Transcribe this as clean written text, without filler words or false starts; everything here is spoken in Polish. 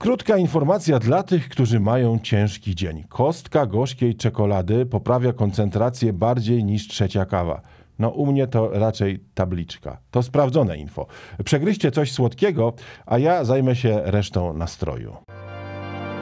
Krótka informacja dla tych, którzy mają ciężki dzień. Kostka gorzkiej czekolady poprawia koncentrację bardziej niż trzecia kawa. No u mnie to raczej tabliczka. To sprawdzone info. Przegryźcie coś słodkiego, a ja zajmę się resztą nastroju.